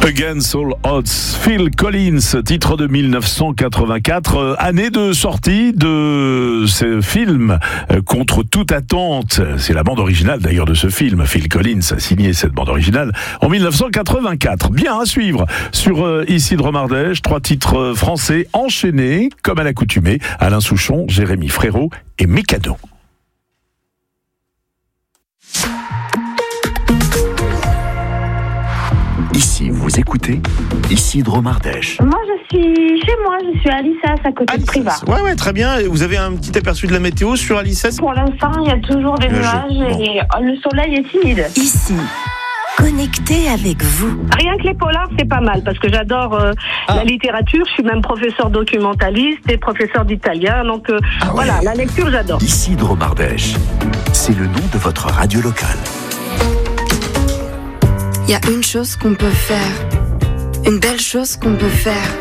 Against All Odds, Phil Collins, titre de 1984, année de sortie de ce film Contre toute attente. C'est la bande originale d'ailleurs de ce film. Phil Collins a signé cette bande originale en 1984. Bien à suivre sur Ici de Romardèche, 3 titres français enchaînés comme à l'accoutumée. Alain Souchon, Jérémy Frérot et Mécano. Ici, vous écoutez Ici de Romardèche. Moi, je suis chez moi, je suis à Alissas, à côté de Privas. Ouais, très bien. Vous avez un petit aperçu de la météo sur Alissas ? Pour l'instant, il y a toujours des nuages et le soleil est timide. Ici, connecté avec vous. Rien que les polars, c'est pas mal, parce que j'adore la littérature. Je suis même professeur documentaliste et professeur d'italien. Donc voilà, la lecture, j'adore. Ici de Romardèche, c'est le nom de votre radio locale. Il y a une chose qu'on peut faire, une belle chose qu'on peut faire.